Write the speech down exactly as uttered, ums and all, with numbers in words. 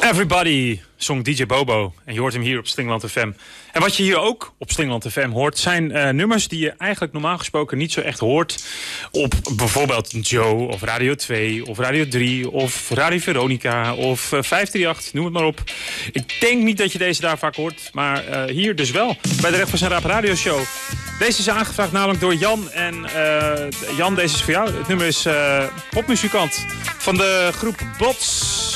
Everybody, zong D J Bobo. En je hoort hem hier op Slingeland F M. En wat je hier ook op Slingeland F M hoort... zijn uh, nummers die je eigenlijk normaal gesproken niet zo echt hoort... op bijvoorbeeld Joe, of Radio twee, of Radio drie... of Radio Veronica, of uh, vijf drie acht, noem het maar op. Ik denk niet dat je deze daar vaak hoort... maar uh, hier dus wel, bij de Recht voor zijn Raap Radio Show. Deze is aangevraagd namelijk door Jan. En uh, Jan, deze is voor jou. Het nummer is uh, Popmuzikant van de groep Bots...